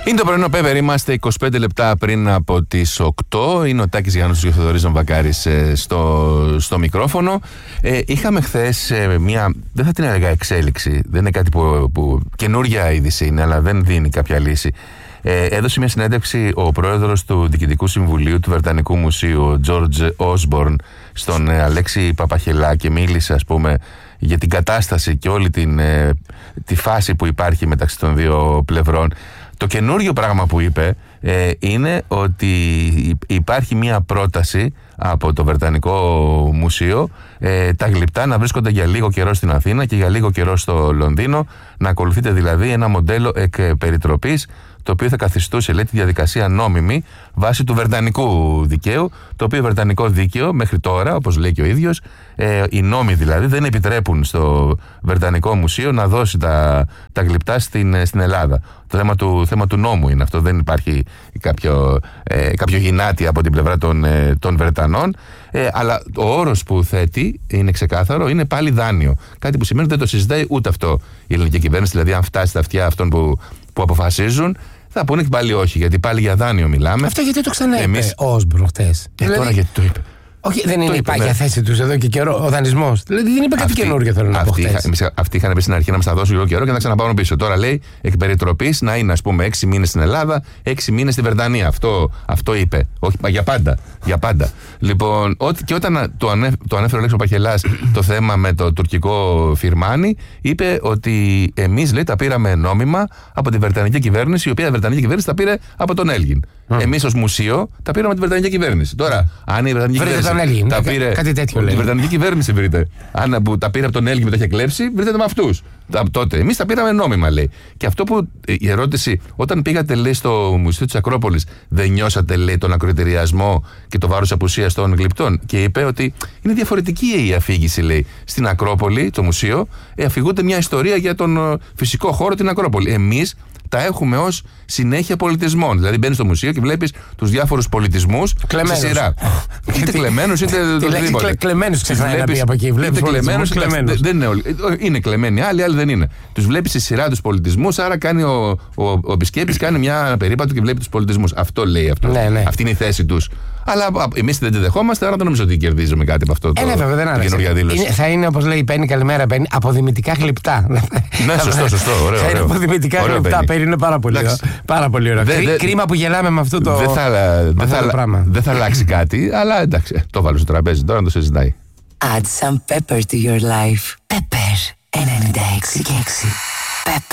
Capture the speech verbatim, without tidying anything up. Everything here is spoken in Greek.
Είναι το πρωινό Πέπερ, είμαστε είκοσι πέντε λεπτά πριν από τις οκτώ. Είναι ο Τάκης Γιάννος και ο Θοδωρής Βακάρης στο, στο μικρόφωνο. Ε, είχαμε χθες ε, μια, δεν θα την έλεγα εξέλιξη, δεν είναι κάτι που, που καινούργια είδηση είναι, αλλά δεν δίνει κάποια λύση. Ε, έδωσε μια συνέντευξη ο πρόεδρος του Διοικητικού Συμβουλίου του Βρετανικού Μουσείου, ο George Osborne, στον ε, Αλέξη Παπαχελά και μίλησε, ας πούμε, για την κατάσταση και όλη την, ε, τη φάση που υπάρχει μεταξύ των δύο πλευρών. Το καινούριο πράγμα που είπε ε, είναι ότι υπάρχει μια πρόταση από το Βρετανικό Μουσείο ε, τα γλυπτά να βρίσκονται για λίγο καιρό στην Αθήνα και για λίγο καιρό στο Λονδίνο, να ακολουθείτε δηλαδή ένα μοντέλο εκ περιτροπής, το οποίο θα καθιστούσε, λέει, τη διαδικασία νόμιμη βάσει του βρετανικού δικαίου, το οποίο βρετανικό δίκαιο μέχρι τώρα, όπως λέει και ο ίδιος, ε, οι νόμοι δηλαδή δεν επιτρέπουν στο Βρετανικό Μουσείο να δώσει τα, τα γλυπτά στην, στην Ελλάδα. Το θέμα του, θέμα του νόμου είναι αυτό, δεν υπάρχει κάποιο, ε, κάποιο γυνάτι από την πλευρά των, ε, των Βρετανών, ε, αλλά ο όρος που θέτει είναι ξεκάθαρο, είναι πάλι δάνειο. Κάτι που σημαίνει ότι δεν το συζητάει ούτε αυτό η ελληνική κυβέρνηση, δηλαδή αν φτάσει στα αυτιά αυτών που, που αποφασίζουν, θα πούνε και πάλι όχι, γιατί πάλι για δάνειο μιλάμε. Αυτό γιατί το ξαναείπε Εμείς... ο Όσμπορν χτες. Ε, δηλαδή... Τώρα γιατί το είπε. Όχι, δεν είναι το η πάγια θέση του εδώ και καιρό, ο δανεισμός. Δηλαδή δεν είπε κάτι καινούργιο, θέλω να πω. Αυτοί είχαν πει στην αρχή να μας τα δώσουν λίγο καιρό και να ξαναπάρουν πίσω. Τώρα λέει εκ περιτροπής να είναι, ας πούμε, έξι μήνες στην Ελλάδα, έξι μήνες στη Βρετανία. Αυτό, αυτό είπε. Όχι, για πάντα. Για πάντα. Λοιπόν, ό, και όταν το, ανέφ, το ανέφερε ο Αλέξης Παπαχελάς το θέμα με το τουρκικό φιρμάνι, είπε ότι εμείς, λέει, τα πήραμε νόμιμα από τη Βρετανική κυβέρνηση, η οποία η Βρετανική κυβέρνηση τα πήρε από τον Έλγιν. Mm. Εμείς ως μουσείο τα πήραμε από τη Βρετανική κυβέρνηση. Τώρα, αν η Βρετανική κυβέρνηση. Έλγιν, τα πήρε, κάτι τέτοιο λέει. Τη Βρετανική κυβέρνηση βρείτε. Αν που τα πήρε από τον Έλγιν και τα είχε κλέψει, βρείτε με αυτούς. Τότε. Εμείς τα πήραμε νόμιμα, λέει. Και αυτό που η ερώτηση, όταν πήγατε, λέει, στο Μουσείο της Ακρόπολης, δεν νιώσατε, λέει, τον ακροτηριασμό και το βάρος απουσίας των γλυπτών? Και είπε ότι είναι διαφορετική η αφήγηση, λέει. Στην Ακρόπολη, το μουσείο, ε, αφηγούνται μια ιστορία για τον φυσικό χώρο, την Ακρόπολη. Εμείς τα έχουμε ως συνέχεια πολιτισμών. Δηλαδή μπαίνεις στο μουσείο και βλέπεις τους διάφορους πολιτισμούς σε σειρά. Είτε κλεμμένους είτε οτιδήποτε. Κλεμμένους ξεχνάει να πει από εκεί. Είτε κλεμμένους. Δεν είναι όλοι. Είναι κλεμμένοι άλλοι, άλλοι δεν είναι. Τους βλέπεις σε σειρά τους πολιτισμούς, άρα κάνει ο, ο, ο επισκέπτης κάνει μια περίπατο και βλέπει τους πολιτισμούς. Αυτό λέει αυτό. Ναι, ναι. Αυτή είναι η θέση τους. Αλλά εμείς δεν τη δεχόμαστε, άρα δεν νομίζω ότι κερδίζουμε κάτι από αυτό το, ε, βέβαια, δεν την καινούργια δήλωση. Είναι, θα είναι, όπως λέει η Πέννη, καλημέρα Πέννη, αποδημητικά γλυπτά. Ναι, σωστό, σωστό. Ωραίο, θα είναι ωραίο. αποδημητικά ωραίο, γλυπτά. Πέννη, είναι πάρα πολύ, πάρα πολύ ωραίο. Δε, δε, Κρίμα που γελάμε με αυτό το, δε θα, δε θα, πράγμα. Δεν θα αλλάξει κάτι, αλλά εντάξει, το βάλω στο τραπέζι τώρα να το συζητάει. Add some pepper to your life. Pepper ενενήντα έξι και έξι. Pepper.